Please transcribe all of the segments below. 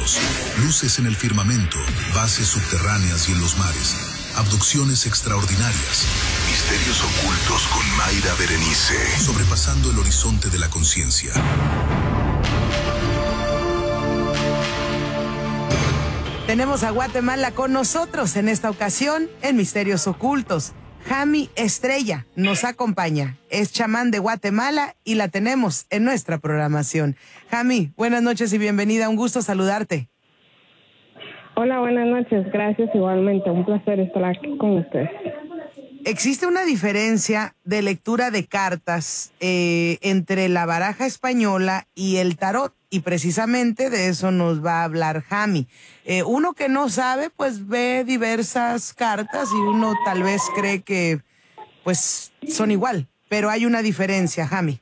cielos, luces en el firmamento, bases subterráneas y en los mares, abducciones extraordinarias, misterios ocultos con Mayra Berenice, sobrepasando el horizonte de la conciencia. Tenemos a Guatemala con nosotros en esta ocasión en Misterios Ocultos. Jami Estrella nos acompaña, es chamán de Guatemala y la tenemos en nuestra programación. Jami, buenas noches y bienvenida, un gusto saludarte. Hola, buenas noches, gracias igualmente, un placer estar aquí con ustedes. ¿Existe una diferencia de lectura de cartas entre la baraja española y el tarot? Y precisamente de eso nos va a hablar Jami. Uno que no sabe, pues ve diversas cartas y uno tal vez cree que pues son igual, pero hay una diferencia, Jami.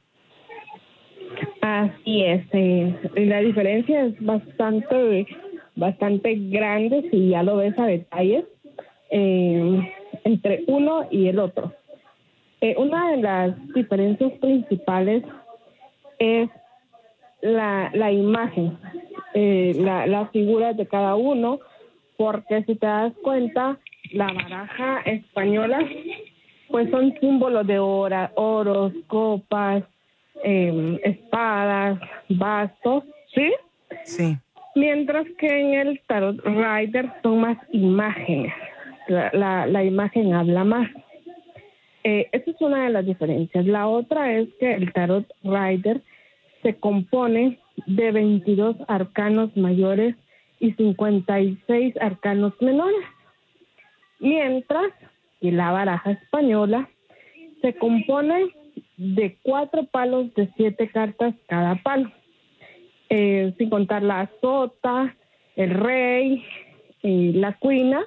Así es, la diferencia es bastante grande si ya lo ves a detalles entre uno y el otro. Una de las diferencias principales es la imagen, las figuras de cada uno, porque si te das cuenta, la baraja española, pues son símbolos de oros, copas, espadas, bastos, ¿sí? Sí. Mientras que en el Tarot Rider son más imágenes, la imagen habla más. Esa es una de las diferencias. La otra es que el Tarot Rider se compone de 22 arcanos mayores y 56 arcanos menores, mientras que la baraja española se compone de 4 palos de 7 cartas cada palo, sin contar la sota, el rey, la cuina.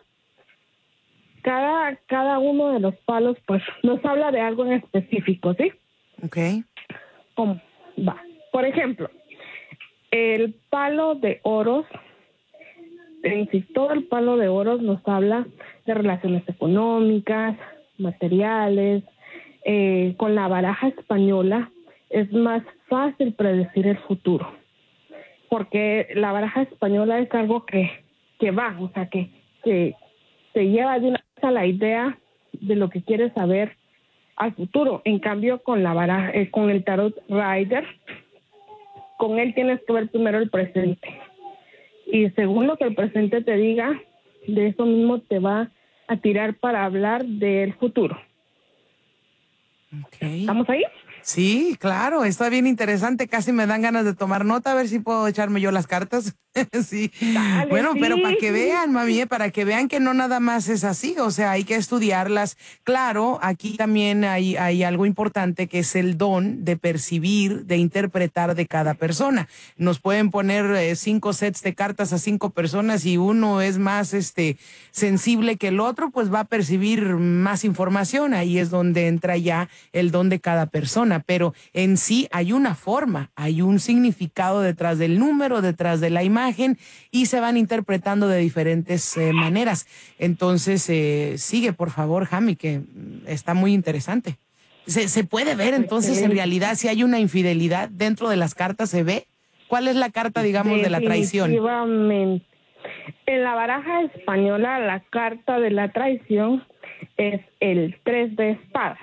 Cada uno de los palos pues nos habla de algo en específico, ¿sí? Okay. ¿Cómo va? Por ejemplo, el palo de oros, en sí todo el palo de oros nos habla de relaciones económicas, materiales. Con la baraja española es más fácil predecir el futuro, porque la baraja española es algo que va, o sea, que te lleva de una vez a la idea de lo que quieres saber al futuro. En cambio, con la baraja, con el Tarot Rider, con él tienes que ver primero el presente. Y según lo que el presente te diga, de eso mismo te va a tirar para hablar del futuro. Okay. ¿Estamos ahí? Sí, claro, está bien interesante. Casi me dan ganas de tomar nota, a ver si puedo echarme yo las cartas. Sí. Dale, Bueno, sí. pero para que vean, mami, para que vean que no nada más es así, o sea, hay que estudiarlas. Claro, aquí también hay algo importante que es el don de percibir, de interpretar de cada persona. Nos pueden poner 5 sets de cartas a 5 personas y uno es más sensible que el otro, pues va a percibir más información. Ahí es donde entra ya el don de cada persona, pero en sí hay una forma, hay un significado detrás del número, detrás de la imagen, y se van interpretando de diferentes maneras. Entonces, sigue, por favor, Jami, que está muy interesante. ¿Se puede ver entonces en realidad si hay una infidelidad dentro de las cartas? ¿Se ve? ¿Cuál es la carta, digamos, de la traición? Definitivamente. En la baraja española, la carta de la traición es el 3 de espadas.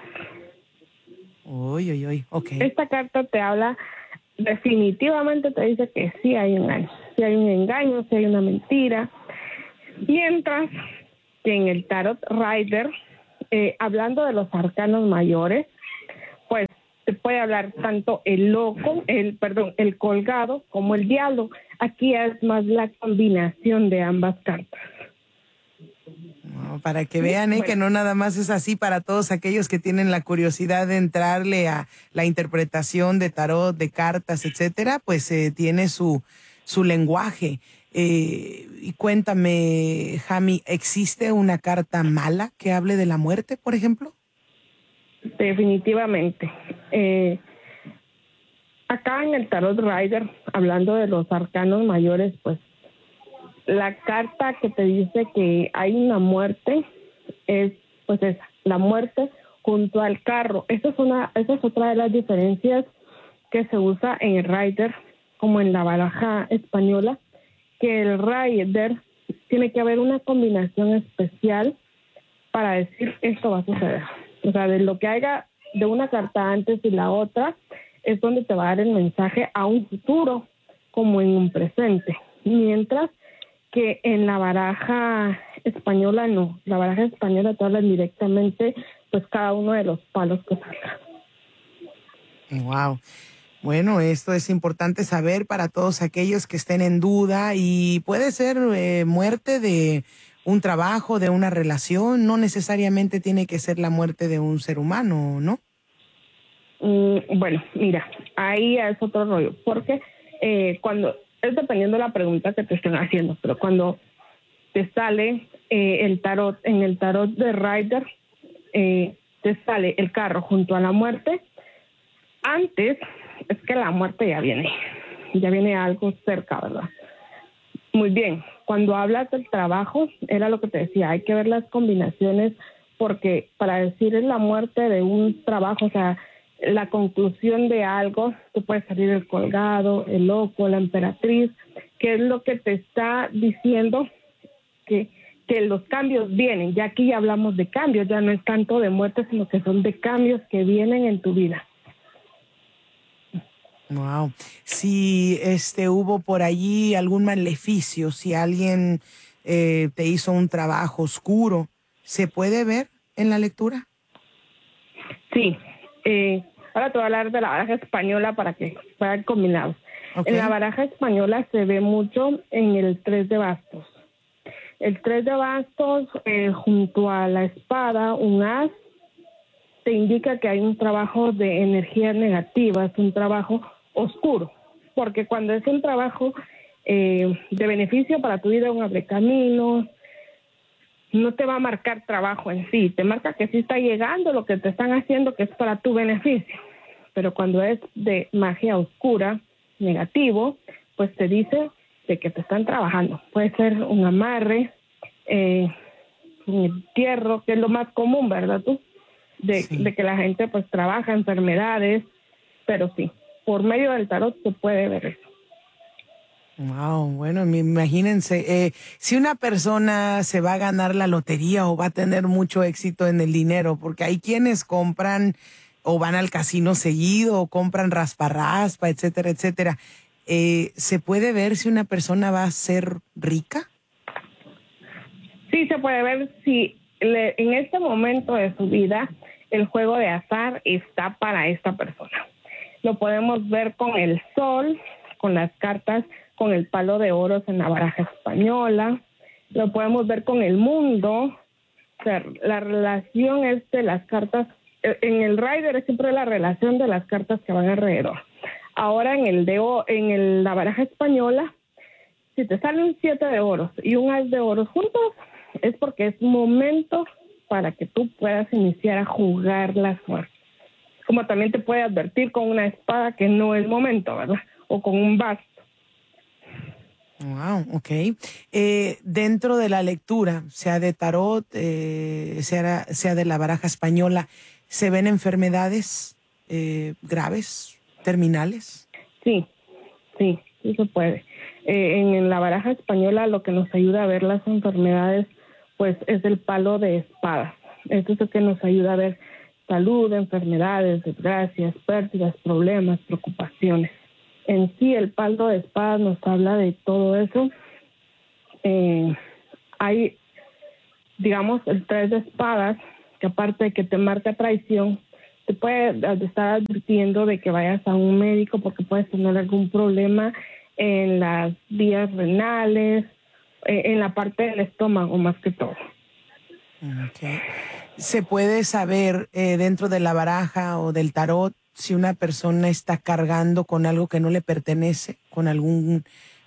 Uy, ok. Esta carta te habla, definitivamente te dice que sí hay un engaño, sí hay un engaño, sí hay una mentira. Mientras que en el Tarot Rider, hablando de los arcanos mayores, pues te puede hablar tanto el colgado como el diablo. Aquí es más la combinación de ambas cartas. No, para que vean que no nada más es así para todos aquellos que tienen la curiosidad de entrarle a la interpretación de tarot, de cartas, etcétera, pues tiene su lenguaje. Y cuéntame, Jami, ¿existe una carta mala que hable de la muerte, por ejemplo? Definitivamente. Acá en el Tarot Rider, hablando de los arcanos mayores, pues la carta que te dice que hay una muerte es pues esa, la muerte junto al carro. Esa es otra de las diferencias que se usa en el Rider como en la baraja española, que el rider tiene que haber una combinación especial para decir esto va a suceder. O sea, de lo que haya de una carta antes y la otra es donde te va a dar el mensaje a un futuro como en un presente. Mientras que en la baraja española no. La baraja española te habla directamente pues cada uno de los palos que salga. Wow. Bueno, esto es importante saber para todos aquellos que estén en duda y puede ser muerte de un trabajo, de una relación, no necesariamente tiene que ser la muerte de un ser humano, ¿no? Bueno, mira, ahí es otro rollo, porque cuando, es dependiendo de la pregunta que te estén haciendo, pero cuando te sale el tarot, en el tarot de Rider, te sale el carro junto a la muerte, antes es que la muerte ya viene algo cerca, ¿verdad? Muy bien, cuando hablas del trabajo, era lo que te decía, hay que ver las combinaciones, porque para decir es la muerte de un trabajo, o sea, la conclusión de algo, te puede salir el colgado, el loco, la emperatriz, que es lo que te está diciendo que los cambios vienen. Ya aquí ya hablamos de cambios, ya no es tanto de muerte, sino que son de cambios que vienen en tu vida. Wow. Si hubo por allí algún maleficio, si alguien te hizo un trabajo oscuro, ¿se puede ver en la lectura? Sí. Ahora te voy a hablar de la baraja española para que puedan combinados. Okay. En la baraja española se ve mucho en el 3 de bastos. El 3 de bastos, junto a la espada, un as, te indica que hay un trabajo de energía negativa, es un trabajo oscuro, porque cuando es un trabajo de beneficio para tu vida, un abrecaminos, no te va a marcar trabajo en sí, te marca que sí está llegando lo que te están haciendo, que es para tu beneficio. Pero cuando es de magia oscura, negativo, pues te dice de que te están trabajando. Puede ser un amarre, un entierro, que es lo más común, ¿verdad tú? De que la gente pues trabaja, enfermedades, pero sí, por medio del tarot se puede ver eso. Wow, bueno, imagínense, si una persona se va a ganar la lotería o va a tener mucho éxito en el dinero, porque hay quienes compran o van al casino seguido o compran raspa, etcétera, etcétera. ¿Se puede ver si una persona va a ser rica? Sí, se puede ver si en este momento de su vida el juego de azar está para esta persona. Lo podemos ver con el sol, con las cartas, con el palo de oros en la baraja española. Lo podemos ver con el mundo. O sea, la relación es de las cartas. En el rider es siempre la relación de las cartas que van alrededor. Ahora en la baraja española, si te sale un 7 de oros y un as de oros juntos, es porque es momento para que tú puedas iniciar a jugar la suerte. Como también te puede advertir con una espada que no es momento, ¿verdad? O con un basto. Wow, okay. Dentro de la lectura, sea de tarot, sea de la baraja española, ¿se ven enfermedades graves, terminales? Sí se puede. En la baraja española lo que nos ayuda a ver las enfermedades pues es el palo de espadas. Esto es lo que nos ayuda a ver salud, enfermedades, desgracias, pérdidas, problemas, preocupaciones. En sí, el palo de espadas nos habla de todo eso. Hay, digamos, el 3 de espadas, que aparte de que te marca traición, te puede estar advirtiendo de que vayas a un médico porque puedes tener algún problema en las vías renales, en la parte del estómago más que todo. Okay. ¿Se puede saber dentro de la baraja o del tarot si una persona está cargando con algo que no le pertenece, con algo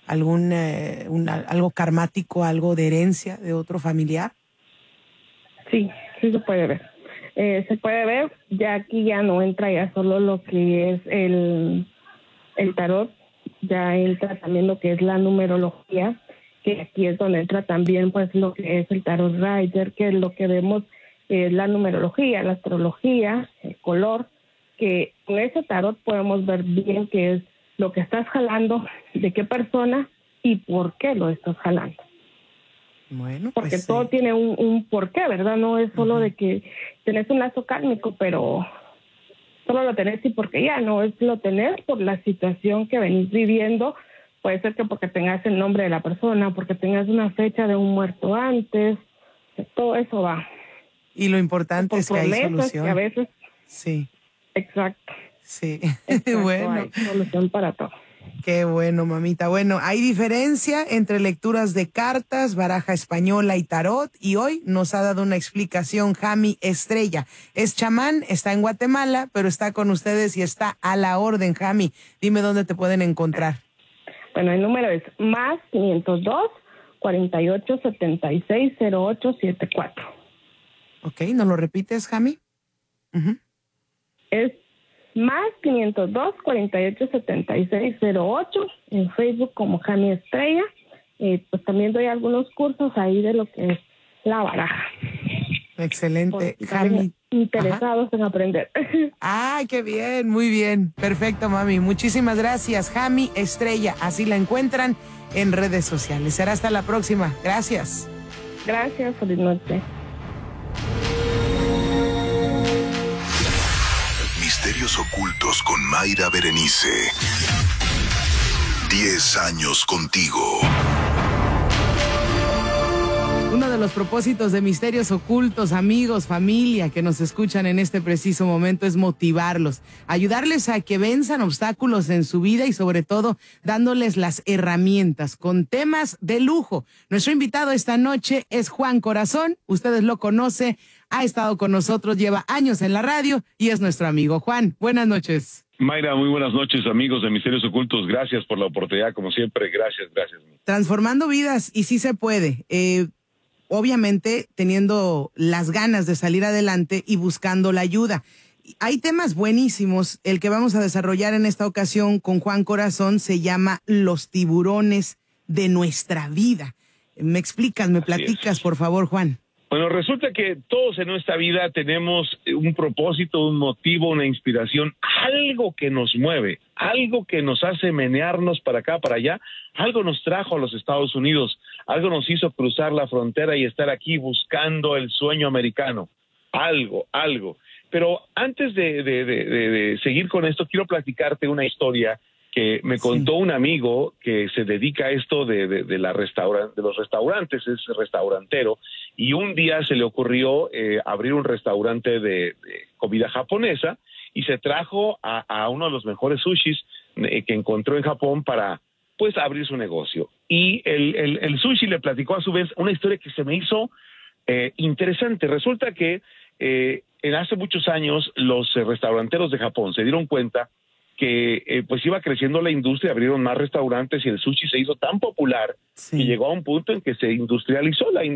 karmático, algo de herencia de otro familiar? Sí se puede ver. Se puede ver, ya aquí ya no entra ya solo lo que es el tarot, ya entra también lo que es la numerología, que aquí es donde entra también pues lo que es el tarot rider, que es lo que vemos la numerología, la astrología, el color, que con ese tarot podemos ver bien qué es lo que estás jalando, de qué persona y por qué lo estás jalando. Bueno, porque pues, todo tiene un porqué, ¿verdad? No es solo de que tenés un lazo kármico, pero solo lo tenés y porque ya, no, es lo tenés por la situación que venís viviendo. Puede ser que porque tengas el nombre de la persona, porque tengas una fecha de un muerto antes, todo eso va. Y lo importante es que hay solución. Que a veces... Sí. Exacto. Sí. Exacto, Bueno. hay solución para todo. Qué bueno, mamita. Bueno, hay diferencia entre lecturas de cartas, baraja española y tarot, y hoy nos ha dado una explicación Jami Estrella. Es chamán, está en Guatemala, pero está con ustedes y está a la orden. Jami, dime dónde te pueden encontrar. Bueno, el número es más 502 48 76 0874. Ok, ¿nos lo repites, Jami? Es más 502 48 76 08, en Facebook como Jami Estrella. Pues también doy algunos cursos ahí de lo que es la baraja. Excelente, si Jami. Interesados en aprender. ¡Ay, qué bien! Muy bien. Perfecto, mami. Muchísimas gracias. Jami Estrella, así la encuentran en redes sociales. Será hasta la próxima. Gracias. Gracias, feliz noche. Misterios ocultos con Mayra Berenice. 10 años contigo. Uno de los propósitos de Misterios Ocultos, amigos, familia que nos escuchan en este preciso momento, es motivarlos, ayudarles a que venzan obstáculos en su vida y sobre todo dándoles las herramientas con temas de lujo. Nuestro invitado esta noche es Juan Corazón, ustedes lo conocen, ha estado con nosotros, lleva años en la radio y es nuestro amigo. Juan, buenas noches. Mayra, muy buenas noches, amigos de Misterios Ocultos. Gracias por la oportunidad, como siempre. Gracias. Transformando vidas, y sí se puede. Obviamente teniendo las ganas de salir adelante y buscando la ayuda. Hay temas buenísimos. El que vamos a desarrollar en esta ocasión con Juan Corazón se llama Los tiburones de nuestra vida. ¿Me explicas, me platicas, por favor, Juan? Bueno, resulta que todos en nuestra vida tenemos un propósito, un motivo, una inspiración, algo que nos mueve, algo que nos hace menearnos para acá, para allá, algo nos trajo a los Estados Unidos, algo nos hizo cruzar la frontera y estar aquí buscando el sueño americano, algo. Pero antes de seguir con esto, quiero platicarte una historia que me contó un amigo que se dedica a esto de los restaurantes, es restaurantero, y un día se le ocurrió abrir un restaurante de comida japonesa y se trajo a uno de los mejores sushis que encontró en Japón para pues abrir su negocio. Y el sushi le platicó a su vez una historia que se me hizo interesante. Resulta que en hace muchos años los restauranteros de Japón se dieron cuenta que pues iba creciendo la industria, abrieron más restaurantes y el sushi se hizo tan popular que llegó a un punto en que se industrializó la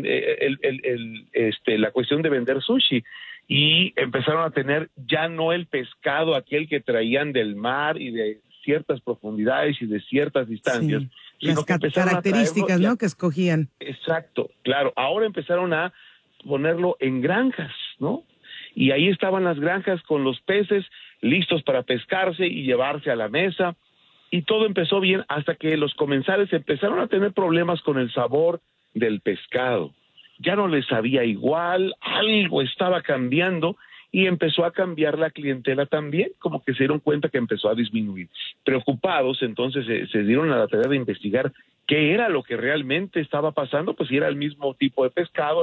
cuestión de vender sushi y empezaron a tener ya no el pescado aquel que traían del mar y de ciertas profundidades y de ciertas distancias, sino las características, ¿no?, que escogían. Exacto, claro. Ahora empezaron a ponerlo en granjas, ¿no? Y ahí estaban las granjas con los peces listos para pescarse y llevarse a la mesa, y todo empezó bien hasta que los comensales empezaron a tener problemas con el sabor del pescado. Ya no les sabía igual, algo estaba cambiando y empezó a cambiar la clientela también, como que se dieron cuenta que empezó a disminuir. Preocupados, entonces se dieron a la tarea de investigar qué era lo que realmente estaba pasando, pues si era el mismo tipo de pescado,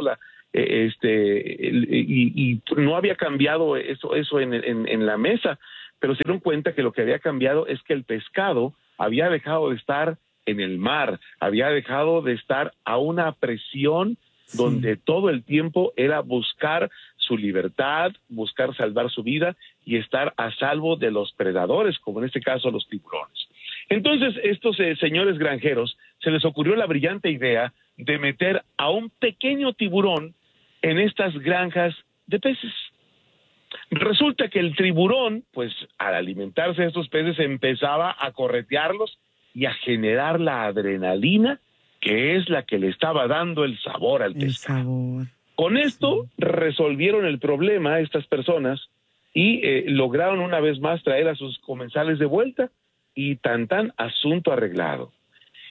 y no había cambiado eso en la mesa, pero se dieron cuenta que lo que había cambiado es que el pescado había dejado de estar en el mar, había dejado de estar a una presión donde todo el tiempo era buscar su libertad, buscar salvar su vida y estar a salvo de los predadores, como en este caso los tiburones. Entonces, estos señores granjeros se les ocurrió la brillante idea de meter a un pequeño tiburón en estas granjas de peces. Resulta que el tiburón, pues al alimentarse de estos peces, empezaba a corretearlos y a generar la adrenalina, que es la que le estaba dando el sabor al pescado. Con esto resolvieron el problema estas personas y lograron una vez más traer a sus comensales de vuelta y tan asunto arreglado.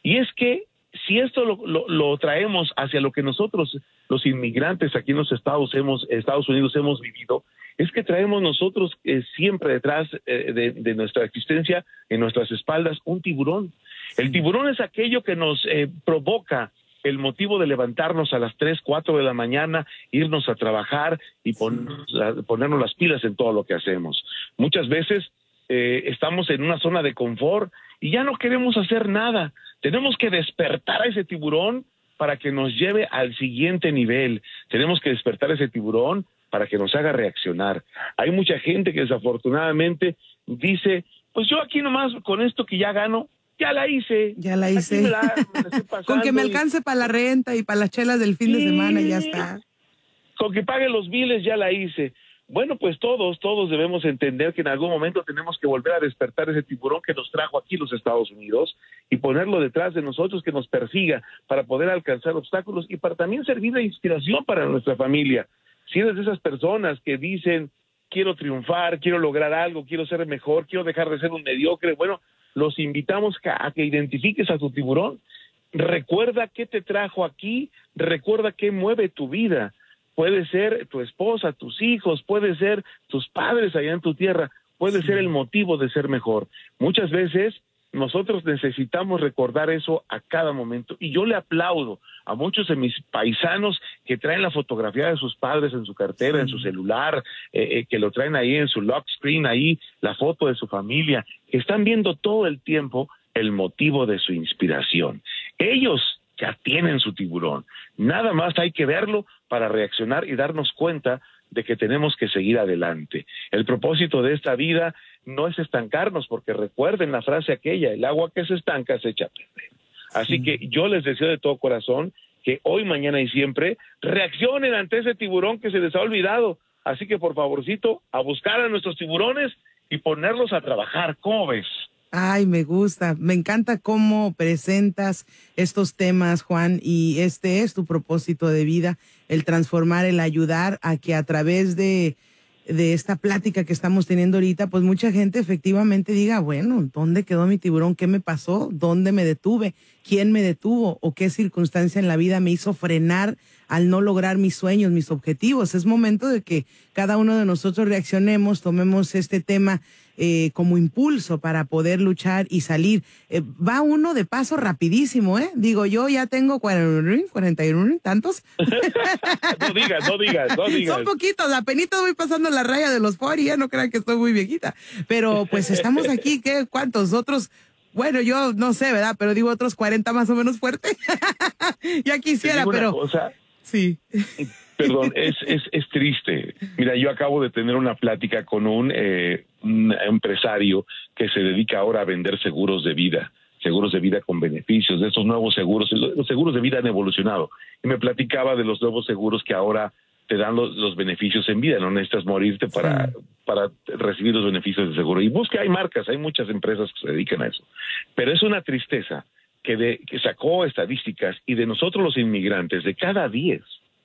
Y es que si esto lo traemos hacia lo que nosotros, los inmigrantes aquí en los Estados Unidos hemos vivido, es que traemos nosotros siempre detrás de nuestra existencia, en nuestras espaldas, un tiburón. El tiburón es aquello que nos provoca el motivo de levantarnos a las 3, 4 de la mañana, irnos a trabajar y ponernos las pilas en todo lo que hacemos. Muchas veces estamos en una zona de confort y ya no queremos hacer nada. Tenemos que despertar a ese tiburón para que nos lleve al siguiente nivel. Tenemos que despertar a ese tiburón para que nos haga reaccionar. Hay mucha gente que desafortunadamente dice, pues yo aquí nomás con esto que ya gano, ya la hice. Ya la hice. Me la estoy con que me alcance para la renta y para las chelas del fin de semana, ya está. Con que pague los biles, ya la hice. Bueno, pues todos debemos entender que en algún momento tenemos que volver a despertar ese tiburón que nos trajo aquí los Estados Unidos y ponerlo detrás de nosotros, que nos persiga para poder alcanzar obstáculos y para también servir de inspiración para nuestra familia. Si eres de esas personas que dicen, quiero triunfar, quiero lograr algo, quiero ser mejor, quiero dejar de ser un mediocre, bueno, los invitamos a que identifiques a tu tiburón. Recuerda qué te trajo aquí, recuerda qué mueve tu vida. Puede ser tu esposa, tus hijos, puede ser tus padres allá en tu tierra, puede ser el motivo de ser mejor. Muchas veces nosotros necesitamos recordar eso a cada momento. Y yo le aplaudo a muchos de mis paisanos que traen la fotografía de sus padres en su cartera, en su celular, que lo traen ahí en su lock screen, ahí la foto de su familia, que están viendo todo el tiempo el motivo de su inspiración. Ellos ya tienen su tiburón. Nada más hay que verlo para reaccionar y darnos cuenta de que tenemos que seguir adelante. El propósito de esta vida no es estancarnos, porque recuerden la frase aquella, el agua que se estanca se echa a perder. Así que yo les deseo de todo corazón que hoy, mañana y siempre reaccionen ante ese tiburón que se les ha olvidado. Así que por favorcito, a buscar a nuestros tiburones y ponerlos a trabajar. ¿Cómo ves? Ay, me gusta, me encanta cómo presentas estos temas, Juan, y este es tu propósito de vida, el transformar, el ayudar a que a través de esta plática que estamos teniendo ahorita, pues mucha gente efectivamente diga, bueno, ¿dónde quedó mi tiburón? ¿Qué me pasó? ¿Dónde me detuve? ¿Quién me detuvo? ¿O qué circunstancia en la vida me hizo frenar al no lograr mis sueños, mis objetivos? Es momento de que cada uno de nosotros reaccionemos, tomemos este tema como impulso para poder luchar y salir. Va uno de paso rapidísimo, ¿eh? Digo, yo ya tengo 41, ¿tantos? No digas. Son poquitos, apenitas voy pasando la raya de los 40, ya no crean que estoy muy viejita. Pero pues estamos aquí, ¿cuántos? Otros, bueno, yo no sé, ¿verdad? Pero digo otros 40 más o menos fuerte. Ya quisiera, pero... Cosa, sí. Perdón, es triste. Mira, yo acabo de tener una plática con un empresario que se dedica ahora a vender seguros de vida con beneficios, de estos nuevos seguros. Los seguros de vida han evolucionado. Y me platicaba de los nuevos seguros que ahora te dan los beneficios en vida. No necesitas morirte para recibir los beneficios del seguro. Y busca, hay marcas, hay muchas empresas que se dedican a eso. Pero es una tristeza que sacó estadísticas y de nosotros los inmigrantes, de cada 10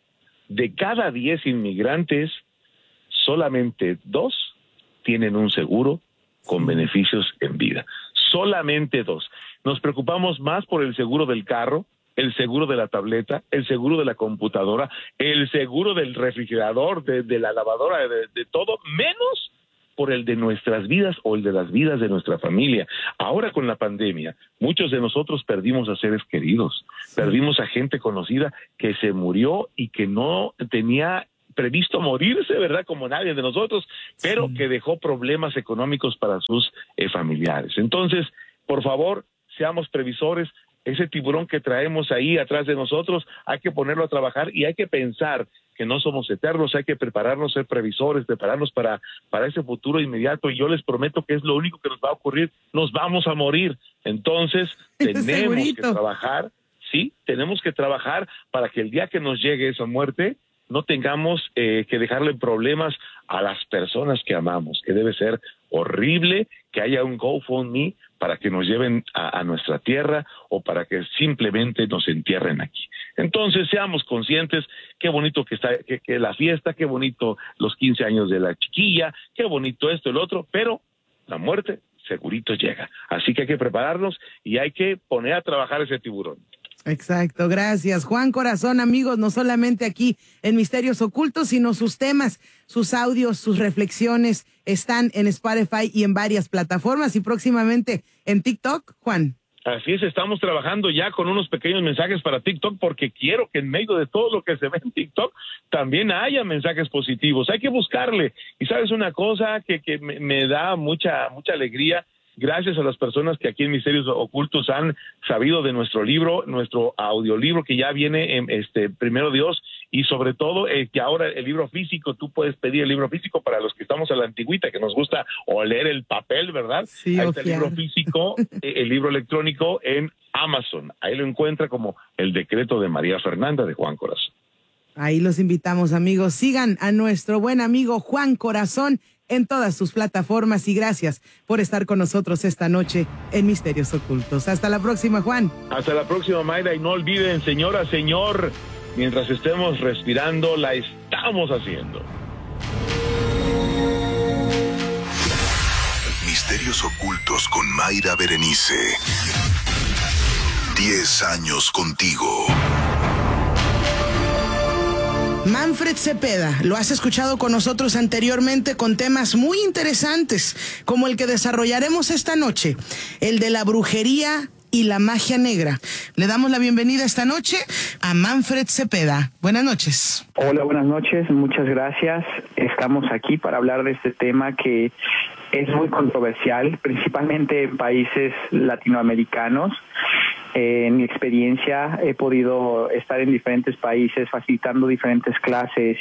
inmigrantes, solamente 2 tienen un seguro con beneficios en vida. Solamente 2. Nos preocupamos más por el seguro del carro, el seguro de la tableta, el seguro de la computadora, el seguro del refrigerador, de la lavadora, de todo, menos por el de nuestras vidas o el de las vidas de nuestra familia. Ahora con la pandemia, muchos de nosotros perdimos a seres queridos, perdimos a gente conocida que se murió y que no tenía previsto morirse, ¿verdad? Como nadie de nosotros, pero que dejó problemas económicos para sus familiares. Entonces, por favor, seamos previsores. Ese tiburón que traemos ahí atrás de nosotros, hay que ponerlo a trabajar y hay que pensar que no somos eternos, hay que prepararnos, ser previsores, prepararnos para ese futuro inmediato, y yo les prometo que es lo único que nos va a ocurrir, nos vamos a morir. Entonces, tenemos que trabajar, sí, tenemos que trabajar para que el día que nos llegue esa muerte, no tengamos que dejarle problemas a las personas que amamos, que debe ser horrible que haya un GoFundMe para que nos lleven a nuestra tierra o para que simplemente nos entierren aquí. Entonces, seamos conscientes, qué bonito que está que la fiesta, qué bonito los 15 años de la chiquilla, qué bonito esto, el otro, pero la muerte segurito llega. Así que hay que prepararnos y hay que poner a trabajar ese tiburón. Exacto, gracias. Juan Corazón, amigos, no solamente aquí en Misterios Ocultos, sino sus temas, sus audios, sus reflexiones están en Spotify y en varias plataformas y próximamente en TikTok, Juan. Así es, estamos trabajando ya con unos pequeños mensajes para TikTok porque quiero que en medio de todo lo que se ve en TikTok también haya mensajes positivos. Hay que buscarle. Y sabes una cosa que me da mucha alegría. Gracias a las personas que aquí en Misterios Ocultos han sabido de nuestro libro, nuestro audiolibro que ya viene, primero Dios, y sobre todo que ahora el libro físico, tú puedes pedir el libro físico para los que estamos a la antigüita, que nos gusta o leer el papel, ¿verdad? Sí, ahí está el libro físico, el libro electrónico en Amazon. Ahí lo encuentra como El Decreto de María Fernanda de Juan Corazón. Ahí los invitamos, amigos. Sigan a nuestro buen amigo Juan Corazón en todas sus plataformas y gracias por estar con nosotros esta noche en Misterios Ocultos. Hasta la próxima, Juan. Hasta la próxima, Mayra, y no olviden, señora, señor, mientras estemos respirando, la estamos haciendo. Misterios Ocultos con Mayra Berenice. 10 años contigo. Manfred Cepeda, lo has escuchado con nosotros anteriormente con temas muy interesantes, como el que desarrollaremos esta noche, el de la brujería y la magia negra. Le damos la bienvenida esta noche a Manfred Cepeda. Buenas noches. Hola, buenas noches, muchas gracias. Estamos aquí para hablar de este tema que es muy controversial, principalmente en países latinoamericanos. En mi experiencia he podido estar en diferentes países facilitando diferentes clases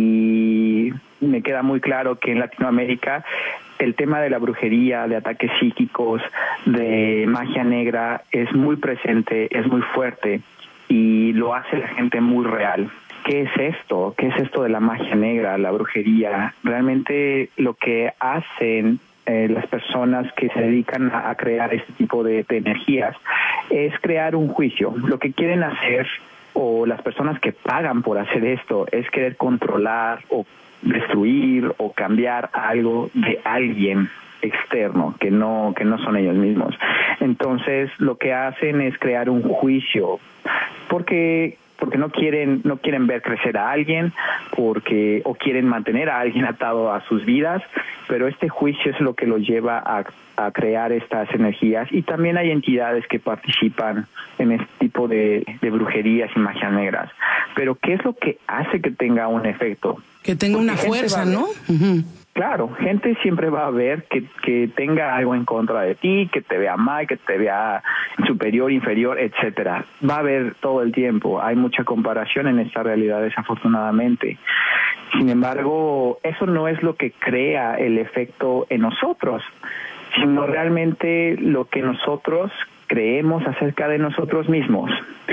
y me queda muy claro que en Latinoamérica el tema de la brujería, de ataques psíquicos, de magia negra es muy presente, es muy fuerte y lo hace la gente muy real. ¿Qué es esto? ¿Qué es esto de la magia negra, la brujería? Realmente lo que hacen las personas que se dedican a crear este tipo de energías es crear un juicio. Lo que quieren hacer, o las personas que pagan por hacer esto, es querer controlar o destruir o cambiar algo de alguien externo que no son ellos mismos. Entonces lo que hacen es crear un juicio porque no quieren ver crecer a alguien, o quieren mantener a alguien atado a sus vidas, pero este juicio es lo que los lleva a crear estas energías. Y también hay entidades que participan en este tipo de brujerías y magias negras. Pero ¿qué es lo que hace que tenga un efecto? Que tenga una fuerza, ¿no? Uh-huh. Claro, gente siempre va a ver que tenga algo en contra de ti, que te vea mal, que te vea superior, inferior, etcétera. Va a haber todo el tiempo. Hay mucha comparación en esta realidad, desafortunadamente. Sin embargo, eso no es lo que crea el efecto en nosotros, sino realmente lo que nosotros creemos acerca de nosotros mismos.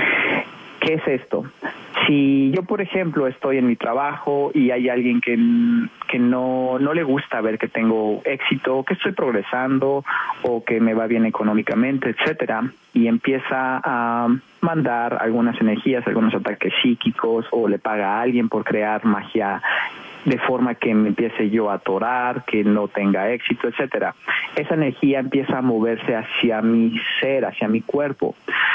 ¿Qué es esto? Si yo, por ejemplo, estoy en mi trabajo y hay alguien que no le gusta ver que tengo éxito, que estoy progresando o que me va bien económicamente, etcétera, y empieza a mandar algunas energías, algunos ataques psíquicos, o le paga a alguien por crear magia de forma que me empiece yo a atorar, que no tenga éxito, etcétera, esa energía empieza a moverse hacia mi ser, hacia mi cuerpo.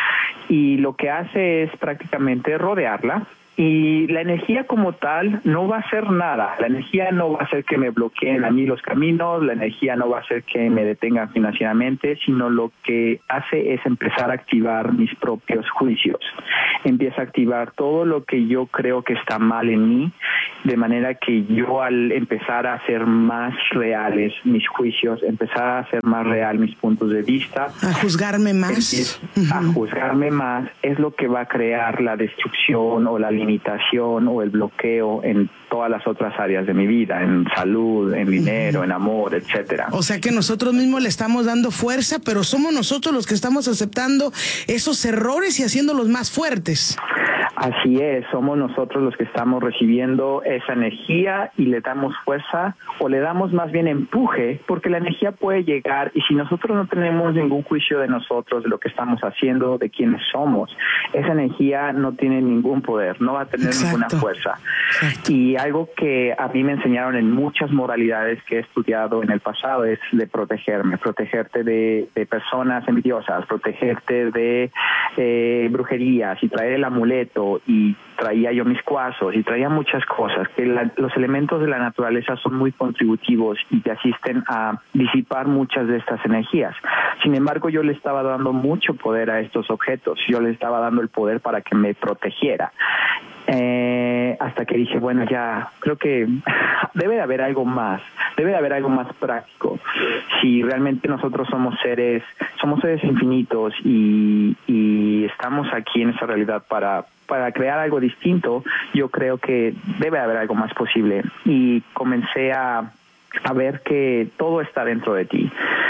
Y lo que hace es prácticamente rodearla, y la energía como tal no va a hacer nada. La energía no va a hacer que me bloqueen a mí los caminos, la energía no va a hacer que me detengan financieramente, sino lo que hace es empezar a activar mis propios juicios. Empieza a activar todo lo que yo creo que está mal en mí, de manera que yo, al empezar a hacer más reales mis juicios, empezar a hacer más real mis puntos de vista, a juzgarme más, a juzgarme más, es lo que va a crear la destrucción o la limitación o el bloqueo en todas las otras áreas de mi vida, en salud, en dinero, en amor, etcétera. O sea que nosotros mismos le estamos dando fuerza, pero somos nosotros los que estamos aceptando esos errores y haciéndolos más fuertes. Así es, somos nosotros los que estamos recibiendo esa energía y le damos fuerza o le damos más bien empuje, porque la energía puede llegar y si nosotros no tenemos ningún juicio de nosotros, de lo que estamos haciendo, de quiénes somos, esa energía no tiene ningún poder, no va a tener ninguna fuerza. Exacto. Y algo que a mí me enseñaron en muchas modalidades que he estudiado en el pasado es de protegerte de personas envidiosas, protegerte de brujerías y traer el amuleto, y traía yo mis cuarzos y traía muchas cosas, que los elementos de la naturaleza son muy contributivos y te asisten a disipar muchas de estas energías. Sin embargo, yo le estaba dando mucho poder a estos objetos, yo le estaba dando el poder para que me protegiera. Hasta que dije, bueno, ya creo que debe de haber algo más práctico. Si realmente nosotros somos seres infinitos y estamos aquí en esta realidad para crear algo distinto, yo creo que debe haber algo más posible. Y comencé a ver que todo está dentro de ti.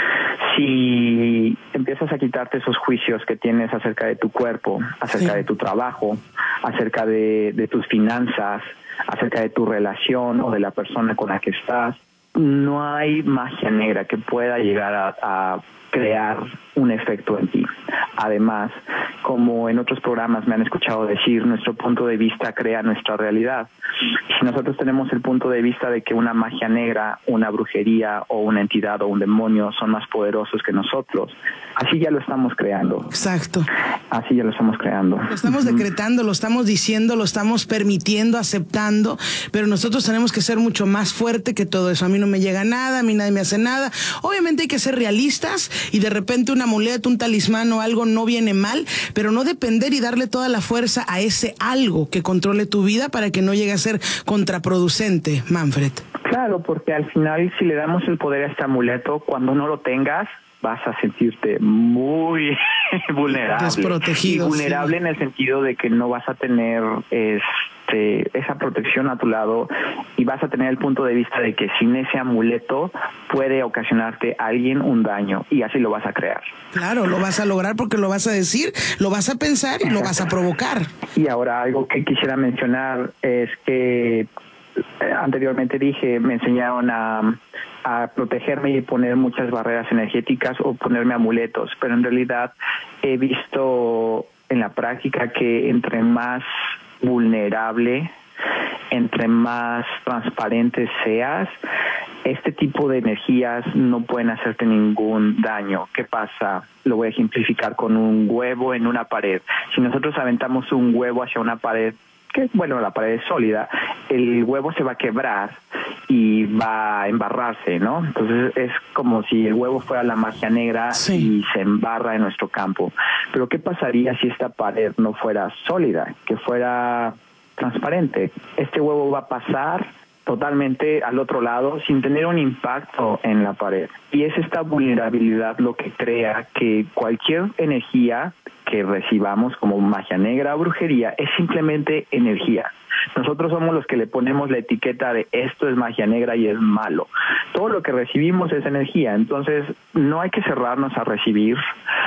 Si empiezas a quitarte esos juicios que tienes acerca de tu cuerpo, acerca de tu trabajo, acerca de tus finanzas, acerca de tu relación o de la persona con la que estás, no hay magia negra que pueda llegar a crear un efecto en ti. Además, como en otros programas me han escuchado decir, nuestro punto de vista crea nuestra realidad. Si nosotros tenemos el punto de vista de que una magia negra, una brujería o una entidad o un demonio son más poderosos que nosotros, así ya lo estamos creando. Exacto. Así ya lo estamos creando. Lo estamos decretando, lo estamos diciendo, lo estamos permitiendo, aceptando, pero nosotros tenemos que ser mucho más fuerte que todo eso. A mí no me llega nada, a mí nadie me hace nada. Obviamente hay que ser realistas y de repente un amuleto, un talismán o algo no viene mal, pero no depender y darle toda la fuerza a ese algo que controle tu vida para que no llegue a ser contraproducente, Manfred. Claro, porque al final si le damos el poder a este amuleto, cuando no lo tengas, vas a sentirte muy vulnerable. Desprotegido. Y vulnerable en el sentido de que no vas a tener esa protección a tu lado y vas a tener el punto de vista de que sin ese amuleto puede ocasionarte a alguien un daño y así lo vas a crear. Claro, lo vas a lograr porque lo vas a decir, lo vas a pensar y lo vas a provocar. Y ahora algo que quisiera mencionar es que anteriormente me enseñaron a protegerme y poner muchas barreras energéticas o ponerme amuletos, pero en realidad he visto en la práctica que entre más vulnerable, entre más transparente seas, este tipo de energías no pueden hacerte ningún daño. ¿Qué pasa? Lo voy a ejemplificar con un huevo en una pared. Si nosotros aventamos un huevo hacia una pared, la pared es sólida, el huevo se va a quebrar y va a embarrarse, ¿no? Entonces es como si el huevo fuera la magia negra y se embarra en nuestro campo. Pero ¿qué pasaría si esta pared no fuera sólida, que fuera transparente? Este huevo va a pasar totalmente al otro lado sin tener un impacto en la pared. Y es esta vulnerabilidad lo que crea que cualquier energía que recibamos como magia negra o brujería es simplemente energía. Nosotros somos los que le ponemos la etiqueta de esto es magia negra y es malo. Todo lo que recibimos es energía, entonces no hay que cerrarnos a recibir,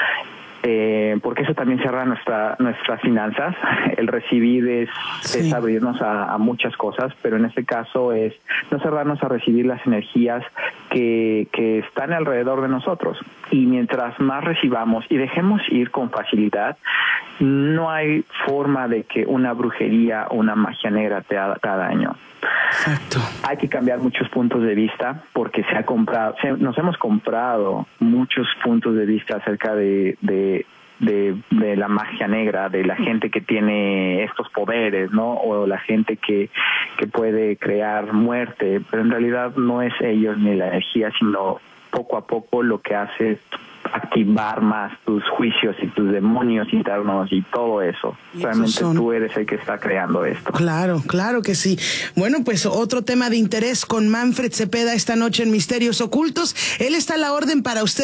porque eso también cierra nuestras finanzas. El recibir es abrirnos a muchas cosas, pero en este caso es no cerrarnos a recibir las energías que están alrededor de nosotros. Y mientras más recibamos y dejemos ir con facilidad, no hay forma de que una brujería o una magia negra te haga daño. Exacto. Hay que cambiar muchos puntos de vista porque nos hemos comprado muchos puntos de vista acerca de la magia negra, de la gente que tiene estos poderes, ¿no? O la gente que puede crear muerte, pero en realidad no es ellos ni la energía, sino poco a poco lo que hace es activar más tus juicios y tus demonios internos y todo eso. Realmente tú eres el que está creando esto. Claro, claro que sí. Bueno, pues otro tema de interés con Manfred Cepeda esta noche en Misterios Ocultos. Él está a la orden para usted.